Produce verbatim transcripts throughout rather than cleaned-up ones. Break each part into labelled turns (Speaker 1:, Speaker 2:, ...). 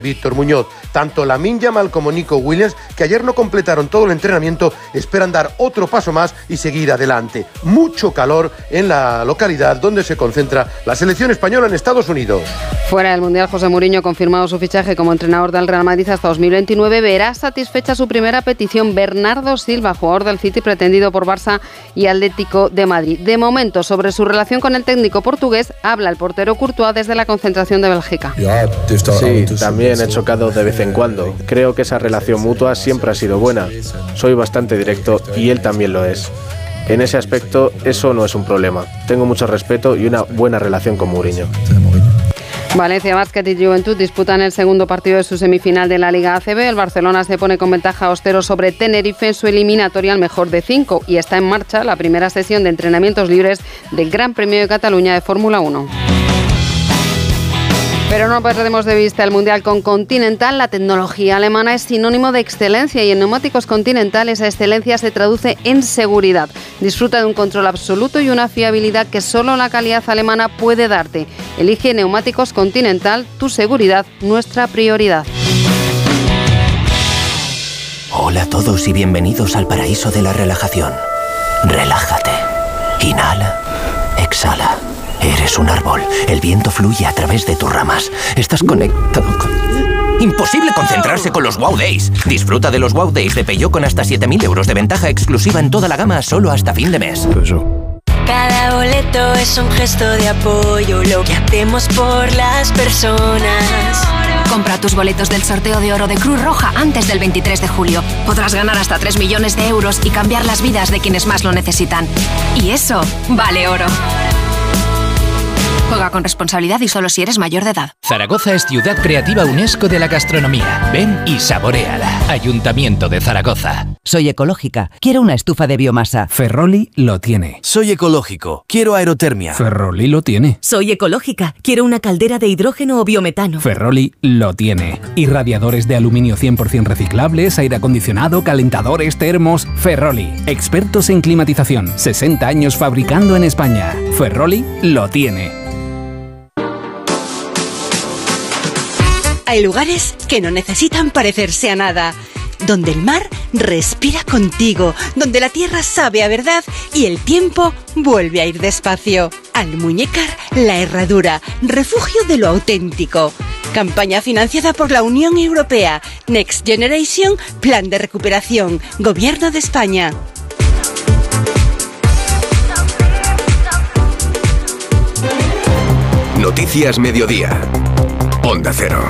Speaker 1: Víctor Muñoz. Tanto Lamine Yamal como Nico Williams, que ayer no completaron todo el entrenamiento, esperan dar otro paso más y seguir adelante. Mucho calor en la localidad donde se concentra la selección española en Estados Unidos.
Speaker 2: Fuera del Mundial, José Mourinho ha confirmado su fichaje como entrenador del Real Madrid hasta dos mil veintinueve. Verá satisfecha su primera petición. Bernardo Silva, jugador del City pretendido por Barça y Atlético de Madrid. De momento, sobre su relación con el técnico portugués, habla el portero Courtois desde la concentración de Bélgica.
Speaker 3: Sí, también he chocado de vez en cuando. Creo que esa relación mutua siempre ha sido buena. Soy bastante directo y él también lo es. En ese aspecto, eso no es un problema. Tengo mucho respeto y una buena relación con Mourinho.
Speaker 2: Valencia Basket y Juventud disputan el segundo partido de su semifinal de la Liga A C B. El Barcelona se pone con ventaja austero sobre Tenerife en su eliminatoria al mejor de cinco y está en marcha la primera sesión de entrenamientos libres del Gran Premio de Cataluña de Fórmula uno. Pero no perdemos de vista el Mundial con Continental. La tecnología alemana es sinónimo de excelencia y en neumáticos Continental esa excelencia se traduce en seguridad. Disfruta de un control absoluto y una fiabilidad que solo la calidad alemana puede darte. Elige neumáticos Continental, tu seguridad, nuestra prioridad.
Speaker 4: Hola a todos y bienvenidos al paraíso de la relajación. Relájate. Inhala. Exhala. Eres un árbol. El viento fluye a través de tus ramas. Estás conectado con... Imposible concentrarse con los Wow Days. Disfruta de los Wow Days de Peugeot con hasta siete mil euros de ventaja exclusiva en toda la gama solo hasta fin de mes.
Speaker 5: Cada boleto es un gesto de apoyo, lo que hacemos por las personas.
Speaker 6: Compra tus boletos del sorteo de oro de Cruz Roja antes del veintitrés de julio. Podrás ganar hasta tres millones de euros y cambiar las vidas de quienes más lo necesitan. Y eso vale oro. Juega con responsabilidad y solo si eres mayor de edad.
Speaker 7: Zaragoza es ciudad creativa UNESCO de la gastronomía. Ven y saboréala. Ayuntamiento de Zaragoza.
Speaker 8: Soy ecológica. Quiero una estufa de biomasa.
Speaker 9: Ferroli lo tiene.
Speaker 10: Soy ecológico. Quiero aerotermia.
Speaker 9: Ferroli lo tiene.
Speaker 11: Soy ecológica. Quiero una caldera de hidrógeno o biometano.
Speaker 9: Ferroli lo tiene. Irradiadores de aluminio cien por ciento reciclables, aire acondicionado, calentadores, termos. Ferroli. Expertos en climatización. sesenta años fabricando en España. Ferroli lo tiene.
Speaker 12: Hay lugares que no necesitan parecerse a nada, donde el mar respira contigo, donde la tierra sabe a verdad y el tiempo vuelve a ir despacio. Almuñécar La Herradura, refugio de lo auténtico. Campaña financiada por la Unión Europea. Next Generation, Plan de Recuperación, Gobierno de España.
Speaker 13: Noticias Mediodía. Onda Cero.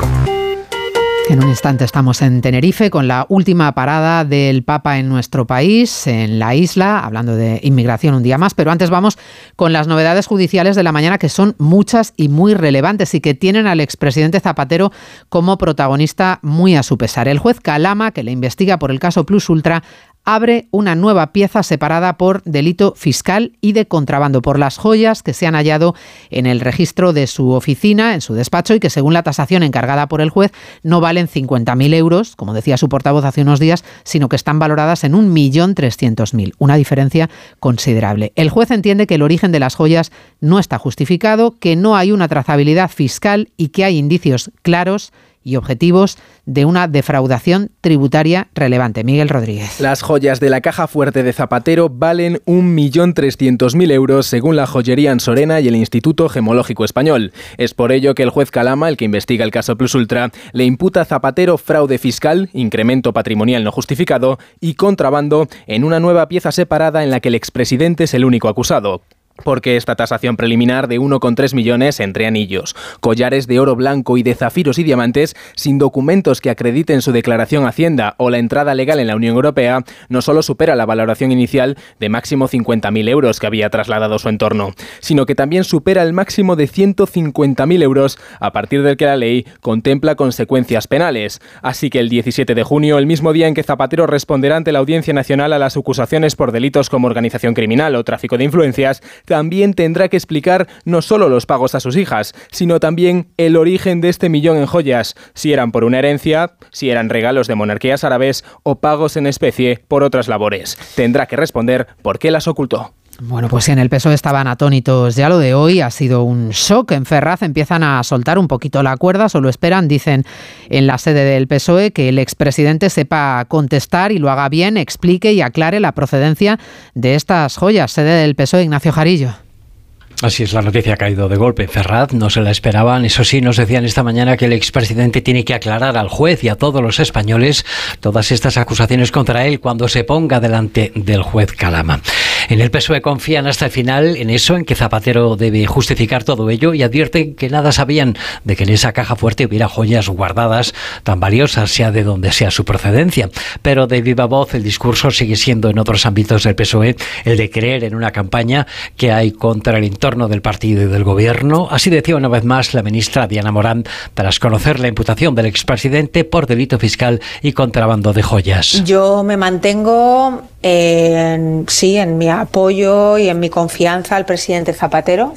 Speaker 14: En un instante estamos en Tenerife con la última parada del Papa en nuestro país, en la isla, hablando de inmigración un día más, pero antes vamos con las novedades judiciales de la mañana, que son muchas y muy relevantes y que tienen al expresidente Zapatero como protagonista muy a su pesar. El juez Calama, que le investiga por el caso Plus Ultra, abre una nueva pieza separada por delito fiscal y de contrabando, por las joyas que se han hallado en el registro de su oficina, en su despacho, y que según la tasación encargada por el juez no valen cincuenta mil euros, como decía su portavoz hace unos días, sino que están valoradas en un millón trescientos mil, una diferencia considerable. El juez entiende que el origen de las joyas no está justificado, que no hay una trazabilidad fiscal y que hay indicios claros y objetivos de una defraudación tributaria relevante. Miguel Rodríguez.
Speaker 15: Las joyas de la caja fuerte de Zapatero valen un millón trescientos mil euros según la joyería Ansorena y el Instituto Gemológico Español. Es por ello que el juez Calama, el que investiga el caso Plus Ultra, le imputa a Zapatero fraude fiscal, incremento patrimonial no justificado y contrabando en una nueva pieza separada en la que el expresidente es el único acusado. Porque esta tasación preliminar de uno coma tres millones entre anillos, collares de oro blanco y de zafiros y diamantes sin documentos que acrediten su declaración a Hacienda o la entrada legal en la Unión Europea no solo supera la valoración inicial de máximo cincuenta mil euros que había trasladado su entorno, sino que también supera el máximo de ciento cincuenta mil euros a partir del que la ley contempla consecuencias penales. Así que el diecisiete de junio, el mismo día en que Zapatero responderá ante la Audiencia Nacional a las acusaciones por delitos como organización criminal o tráfico de influencias, también tendrá que explicar no solo los pagos a sus hijas, sino también el origen de este millón en joyas, si eran por una herencia, si eran regalos de monarquías árabes o pagos en especie por otras labores. Tendrá que responder por qué las ocultó.
Speaker 14: Bueno, pues si en el P S O E estaban atónitos ya, lo de hoy ha sido un shock. En Ferraz empiezan a soltar un poquito la cuerda, solo esperan, dicen en la sede del P S O E, que el expresidente sepa contestar y lo haga bien, explique y aclare la procedencia de estas joyas. Sede del P S O E, Ignacio Jarillo.
Speaker 16: Así es, la noticia ha caído de golpe. Ferraz no se la esperaban. Eso sí, nos decían esta mañana que el expresidente tiene que aclarar al juez y a todos los españoles todas estas acusaciones contra él cuando se ponga delante del juez Calama. En el P S O E confían hasta el final en eso, en que Zapatero debe justificar todo ello, y advierten que nada sabían de que en esa caja fuerte hubiera joyas guardadas tan valiosas, sea de donde sea su procedencia. Pero de viva voz el discurso sigue siendo en otros ámbitos del P S O E el de creer en una campaña que hay contra el entorno del partido y del gobierno. Así decía una vez más la ministra Diana Morán tras conocer la imputación del expresidente por delito fiscal y contrabando de joyas.
Speaker 17: Yo me mantengo en, sí, en mi apoyo y en mi confianza al presidente Zapatero.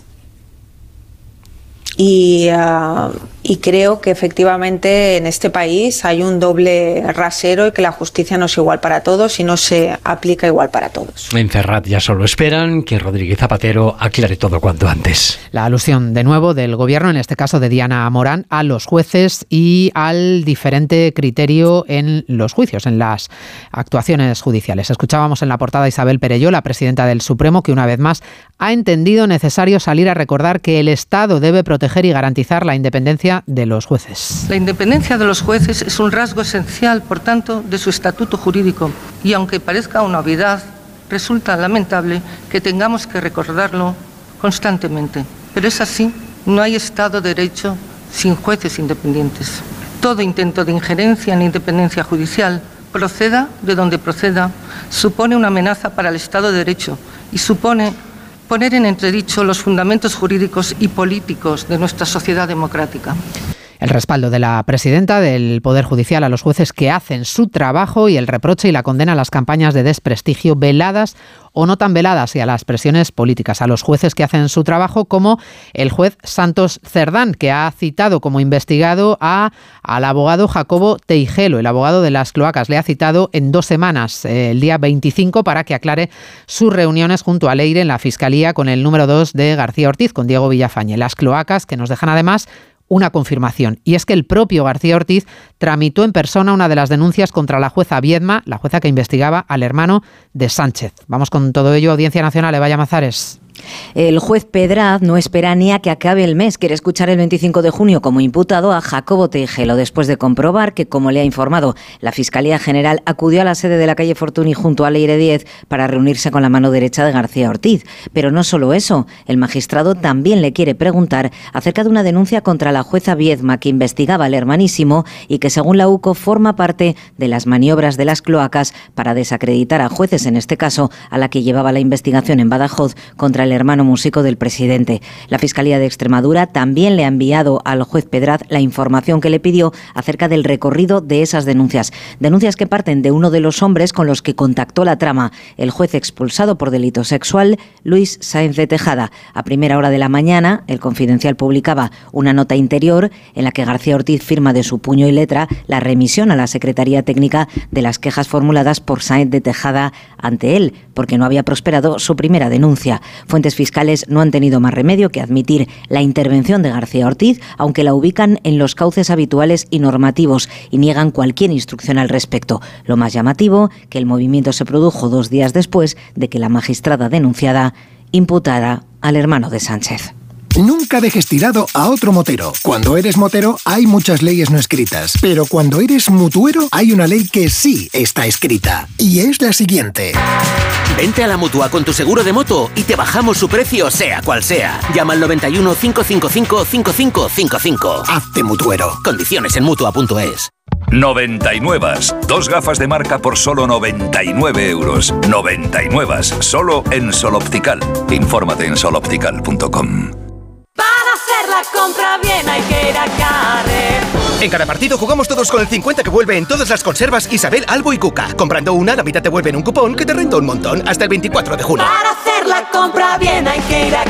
Speaker 17: Y, uh, y creo que efectivamente en este país hay un doble rasero y que la justicia no es igual para todos y no se aplica igual para todos.
Speaker 16: En Ferraz ya solo esperan que Rodríguez Zapatero aclare todo cuanto antes.
Speaker 14: La alusión de nuevo del gobierno, en este caso de Diana Morán, a los jueces y al diferente criterio en los juicios, en las actuaciones judiciales. Escuchábamos en la portada a Isabel Perelló, la presidenta del Supremo, que una vez más ha entendido necesario salir a recordar que el Estado debe proteger y garantizar la independencia de los jueces.
Speaker 18: La independencia de los jueces es un rasgo esencial, por tanto, de su estatuto jurídico, y aunque parezca una obviedad, resulta lamentable que tengamos que recordarlo constantemente. Pero es así, no hay Estado de Derecho sin jueces independientes. Todo intento de injerencia en la independencia judicial, proceda de donde proceda, supone una amenaza para el Estado de Derecho y supone poner en entredicho los fundamentos jurídicos y políticos de nuestra sociedad democrática.
Speaker 14: El respaldo de la presidenta del Poder Judicial a los jueces que hacen su trabajo y el reproche y la condena a las campañas de desprestigio veladas o no tan veladas y a las presiones políticas a los jueces que hacen su trabajo, como el juez Santos Cerdán, que ha citado como investigado a, al abogado Jacobo Teijelo, el abogado de las cloacas. Le ha citado en dos semanas, eh, el día veinticinco, para que aclare sus reuniones junto a Leire en la Fiscalía con el número dos de García Ortiz, con Diego Villafañe. Las cloacas que nos dejan además una confirmación, y es que el propio García Ortiz tramitó en persona una de las denuncias contra la jueza Viedma, la jueza que investigaba al hermano de Sánchez. Vamos con todo ello, Audiencia Nacional, Eva Llamazares.
Speaker 19: El juez Pedraz no espera ni a que acabe el mes. Quiere escuchar el veinticinco de junio como imputado a Jacobo Teijelo, después de comprobar que, como le ha informado la Fiscalía General, acudió a la sede de la calle Fortuny junto a Leire Díez para reunirse con la mano derecha de García Ortiz. Pero no solo eso, el magistrado también le quiere preguntar acerca de una denuncia contra la jueza Viedma, que investigaba al hermanísimo y que, según la U C O, forma parte de las maniobras de las cloacas para desacreditar a jueces, en este caso a la que llevaba la investigación en Badajoz contra el hermano músico del presidente. La Fiscalía de Extremadura también le ha enviado al juez Pedraz la información que le pidió acerca del recorrido de esas denuncias. Denuncias que parten de uno de los hombres con los que contactó la trama, el juez expulsado por delito sexual, Luis Sáenz de Tejada. A primera hora de la mañana, El Confidencial publicaba una nota interior en la que García Ortiz firma de su puño y letra la remisión a la Secretaría Técnica de las quejas formuladas por Sáenz de Tejada ante él, porque no había prosperado su primera denuncia. Fuentes fiscales no han tenido más remedio que admitir la intervención de García Ortiz, aunque la ubican en los cauces habituales y normativos y niegan cualquier instrucción al respecto. Lo más llamativo, que el movimiento se produjo dos días después de que la magistrada denunciada imputara al hermano de Sánchez.
Speaker 20: Nunca dejes tirado a otro motero. Cuando eres motero hay muchas leyes no escritas, pero cuando eres mutuero hay una ley que sí está escrita, y es la siguiente.
Speaker 21: Vente a la Mutua con tu seguro de moto y te bajamos su precio sea cual sea. Llama al noventa y uno, cinco cinco cinco, cinco cinco cinco cinco.
Speaker 20: Hazte mutuero.
Speaker 21: Condiciones en mutua punto es.
Speaker 22: noventa y nueve. Dos gafas de marca por solo noventa y nueve euros. noventa y nueve. Solo en Sol Optical. Infórmate en sol optical punto com.
Speaker 5: Para hacer la compra bien hay que ir a Carrefour.
Speaker 23: En cada partido jugamos todos con el cincuenta que vuelve en todas las conservas Isabel, Albo y Cuca. Comprando una, la mitad te vuelve en un cupón que te renta un montón. Hasta el veinticuatro de junio.
Speaker 5: Para hacer la compra bien hay que ir a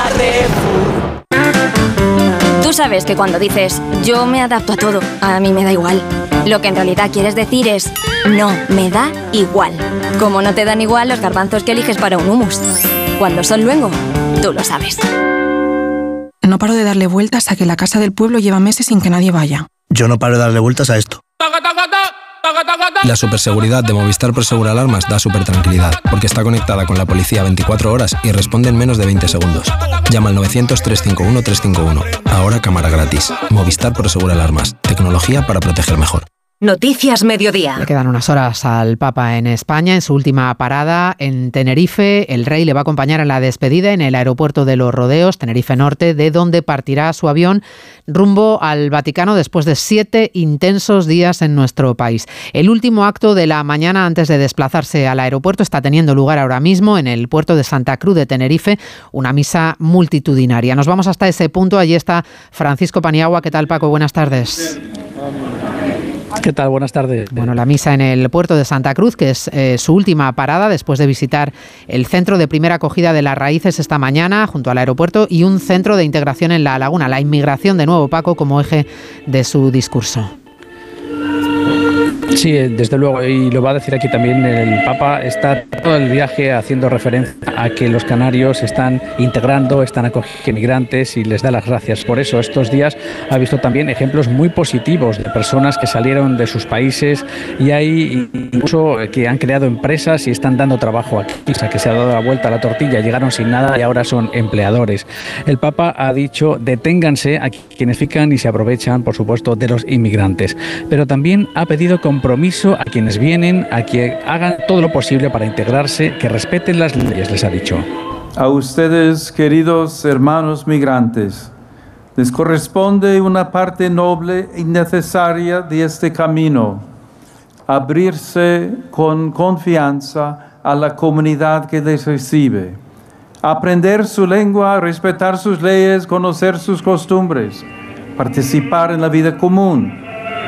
Speaker 5: Carrefour.
Speaker 24: Tú sabes que cuando dices yo me adapto a todo, a mí me da igual, lo que en realidad quieres decir es no, me da igual. Como no te dan igual los garbanzos que eliges para un hummus. Cuando son luengo, tú lo sabes.
Speaker 1: No paro de darle vueltas a que la casa del pueblo lleva meses sin que nadie vaya.
Speaker 2: Yo no paro de darle vueltas a esto.
Speaker 3: La superseguridad de Movistar Prosegur Alarmas da súper tranquilidad, porque está conectada con la policía veinticuatro horas y responde en menos de veinte segundos. Llama al novecientos, trescientos cincuenta y uno, trescientos cincuenta y uno. Ahora cámara gratis. Movistar Prosegur Alarmas. Tecnología para proteger mejor.
Speaker 4: Noticias Mediodía.
Speaker 14: Le quedan unas horas al Papa en España, en su última parada en Tenerife. El rey le va a acompañar en la despedida en el aeropuerto de Los Rodeos, Tenerife Norte, de donde partirá su avión rumbo al Vaticano después de siete intensos días en nuestro país. El último acto de la mañana antes de desplazarse al aeropuerto está teniendo lugar ahora mismo en el puerto de Santa Cruz de Tenerife, una misa multitudinaria. Nos vamos hasta ese punto. Allí está Francisco Paniagua. ¿Qué tal, Paco? Buenas tardes.
Speaker 25: ¿Qué tal? Buenas tardes.
Speaker 14: Bueno, la misa en el puerto de Santa Cruz, que es eh, su última parada después de visitar el centro de primera acogida de las raíces esta mañana junto al aeropuerto y un centro de integración en La Laguna. La inmigración, de nuevo, Paco, como eje de su discurso.
Speaker 25: Sí, desde luego, y lo va a decir aquí también el Papa, está todo el viaje haciendo referencia a que los canarios están integrando, están acogiendo migrantes y les da las gracias. Por eso estos días ha visto también ejemplos muy positivos de personas que salieron de sus países y hay incluso que han creado empresas y están dando trabajo aquí, o sea, que se ha dado la vuelta a la tortilla, llegaron sin nada y ahora son empleadores. El Papa ha dicho, deténganse a quienes fican y se aprovechan, por supuesto, de los inmigrantes, pero también ha pedido compromiso a quienes vienen, a que hagan todo lo posible para integrarse, que respeten las leyes, les ha dicho.
Speaker 26: A ustedes, queridos hermanos migrantes, les corresponde una parte noble y necesaria de este camino, abrirse con confianza a la comunidad que les recibe, aprender su lengua, respetar sus leyes, conocer sus costumbres, participar en la vida común.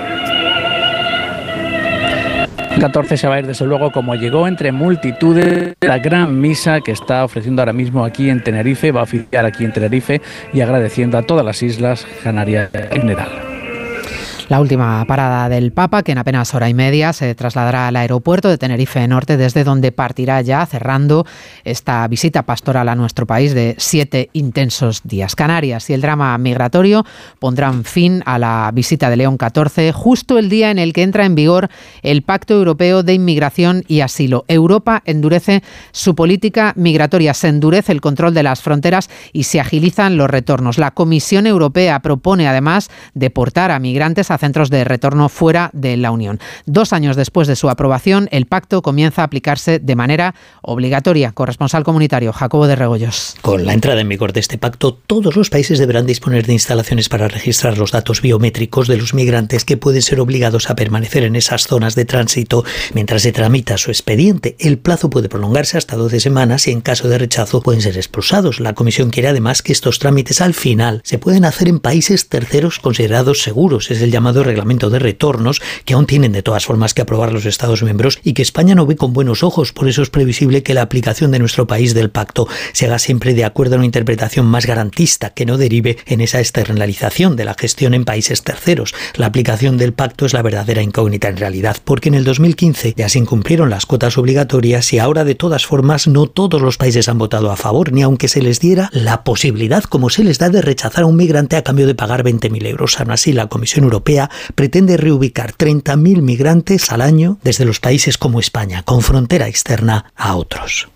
Speaker 25: catorce se va a ir desde luego como llegó, entre multitudes. La gran misa que está ofreciendo ahora mismo aquí en Tenerife, va a oficiar aquí en Tenerife y agradeciendo a todas las islas Canarias en general.
Speaker 14: La última parada del Papa, que en apenas hora y media se trasladará al aeropuerto de Tenerife Norte, desde donde partirá ya, cerrando esta visita pastoral a nuestro país de siete intensos días. Canarias y el drama migratorio pondrán fin a la visita de León catorce, justo el día en el que entra en vigor el Pacto Europeo de Inmigración y Asilo. Europa endurece su política migratoria, se endurece el control de las fronteras y se agilizan los retornos. La Comisión Europea propone además deportar a migrantes a centros de retorno fuera de la Unión. Dos años después de su aprobación, el pacto comienza a aplicarse de manera obligatoria. Corresponsal comunitario, Jacobo de Regoyos.
Speaker 27: Con la entrada en vigor de este pacto, todos los países deberán disponer de instalaciones para registrar los datos biométricos de los migrantes que pueden ser obligados a permanecer en esas zonas de tránsito mientras se tramita su expediente. El plazo puede prolongarse hasta doce semanas y en caso de rechazo pueden ser expulsados. La Comisión quiere además que estos trámites al final se pueden hacer en países terceros considerados seguros. Es el llamado reglamento de retornos que aún tienen de todas formas que aprobar los Estados miembros y que España no ve con buenos ojos. Por eso es previsible que la aplicación de nuestro país del pacto se haga siempre de acuerdo a una interpretación más garantista que no derive en esa externalización de la gestión en países terceros. La aplicación del pacto es la verdadera incógnita en realidad, porque en el dos mil quince ya se incumplieron las cuotas obligatorias y ahora de todas formas no todos los países han votado a favor, ni aunque se les diera la posibilidad, como se les da, de rechazar a un migrante a cambio de pagar veinte mil euros. Aún así, la Comisión Europea pretende reubicar treinta mil migrantes al año desde los países como España, con frontera externa, a otros.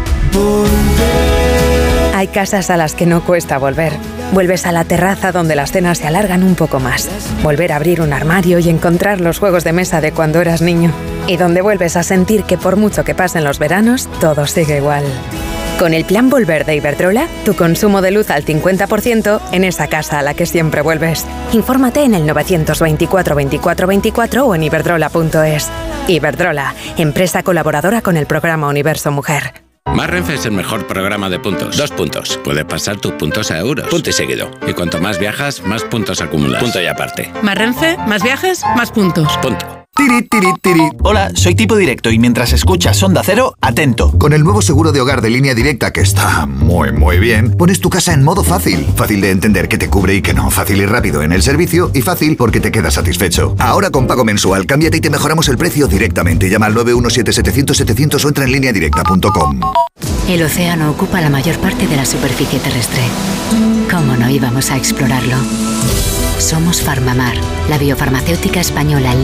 Speaker 28: Hay casas a las que no cuesta volver. Vuelves a la terraza donde las cenas se alargan un poco más. Volver a abrir un armario y encontrar los juegos de mesa de cuando eras niño. Y donde vuelves a sentir que por mucho que pasen los veranos, todo sigue igual. Con el plan Volver de Iberdrola, tu consumo de luz al cincuenta por ciento en esa casa a la que siempre vuelves. Infórmate en el novecientos veinticuatro veinticuatro veinticuatro o en iberdrola punto es. Iberdrola, empresa colaboradora con el programa Universo Mujer.
Speaker 29: Más Renfe es el mejor programa de puntos. Dos puntos. Puedes pasar tus puntos a euros. Punto y seguido. Y cuanto más viajas, más puntos acumulas. Punto y aparte.
Speaker 30: Más Renfe, más viajes, más puntos.
Speaker 29: Punto.
Speaker 31: Tiri, tiri, tiri. Hola, soy Tipo Directo y mientras escuchas Onda Cero, atento.
Speaker 32: Con el nuevo seguro de hogar de Línea Directa, que está muy, muy bien, pones tu casa en modo fácil. Fácil de entender que te cubre y que no. Fácil y rápido en el servicio y fácil porque te quedas satisfecho. Ahora con pago mensual, cámbiate y te mejoramos el precio directamente. Llama al nueve uno siete setecientos setecientos o entra en línea directa punto com.
Speaker 6: El océano ocupa la mayor parte de la superficie terrestre. ¿Cómo no íbamos a explorarlo? Somos Farmamar, la biofarmacéutica española